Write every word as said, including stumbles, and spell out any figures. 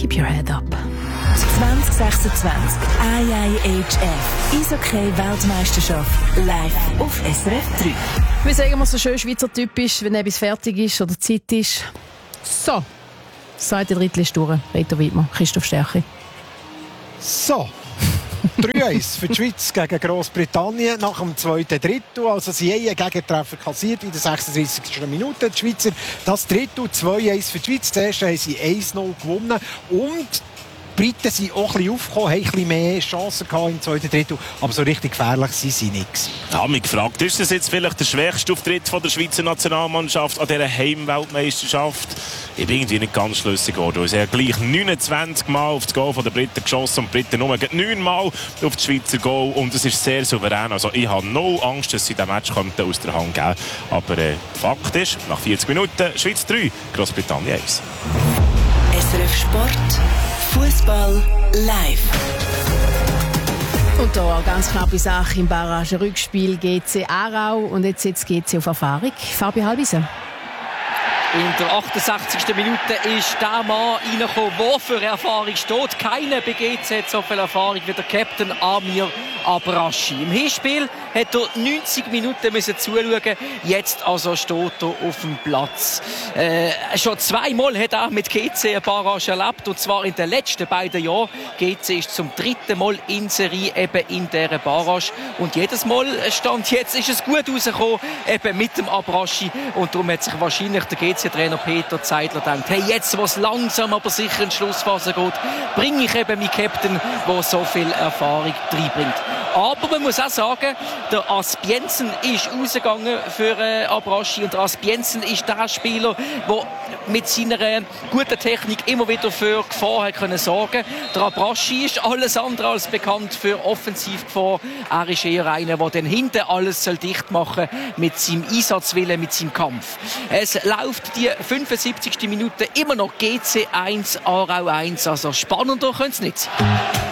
Keep your head up. zwanzig sechsundzwanzig I I H F Eishockey-Weltmeisterschaft live auf S R F drei. Wie sagen wir so schön schweizertypisch, wenn etwas fertig ist oder Zeit ist? So, das zweite Drittel ist durch. Reto Wiedmer, Christoph Stärchi. So, drei eins für die Schweiz gegen Grossbritannien nach dem zweiten Drittel. Also sie haben einen Gegentreffer kassiert in der sechsunddreißigsten Minute. Die Schweizer das Drittel zwei eins für die Schweiz. Zuerst haben sie eins null gewonnen und die Briten sind auch ein bisschen aufgekommen, haben ein bisschen mehr Chancen gehabt im zweiten Drittel, aber so richtig gefährlich sind sie nichts. Ich habe mich gefragt, ist das jetzt vielleicht der schwächste Auftritt von der Schweizer Nationalmannschaft an dieser Heimweltmeisterschaft? Ich bin irgendwie nicht ganz schlüssig geworden. Sie haben gleich neunundzwanzig Mal auf das Goal der Briten geschossen und die Briten nur neun Mal auf das Schweizer Goal und es ist sehr souverän. Also ich habe no Angst, dass sie diesen Match aus der Hand geben. Aber äh, Fakt ist, nach vierzig Minuten Schweiz drei, Grossbritannien eins. S R F Sport, Fußball live. Und da eine ganz knappe Sache im Barrage-Rückspiel G C Aarau und jetzt setzt G C auf Erfahrung. Fabio Halbisen. In der achtundsechzigsten Minute ist der Mann reingekommen, der für Erfahrung steht. Keiner bei G C hat so viel Erfahrung wie der Captain Amir Abraschi. Im Hinspiel hat er neunzig Minuten müssen zuschauen. Jetzt also steht er auf dem Platz. Äh, schon zweimal hat er mit G C eine Barrage erlebt, und zwar in den letzten beiden Jahren. G C ist zum dritten Mal in Serie eben in dieser Barrage. Und jedes Mal stand jetzt, ist es gut rausgekommen, eben mit dem Abraschi. Und darum hat sich wahrscheinlich der G C-Trainer Peter Zeidler gedacht, hey, jetzt, wo es langsam aber sicher in die Schlussphase geht, bringe ich eben meinen Captain, der so viel Erfahrung reinbringt. Aber man muss auch sagen, der Aspiensen ist rausgegangen für äh, Abraschi. Und der Aspiensen ist der Spieler, der mit seiner äh, guten Technik immer wieder für Gefahr hat können sorgen. Der Abraschi ist alles andere als bekannt für Offensivgefahr. Er ist eher einer, der dann hinten alles soll dicht machen mit seinem Einsatzwillen, mit seinem Kampf. Es läuft die fünfundsiebzigste Minute immer noch G C eins, Aarau eins. Also spannender könnte es nicht sein.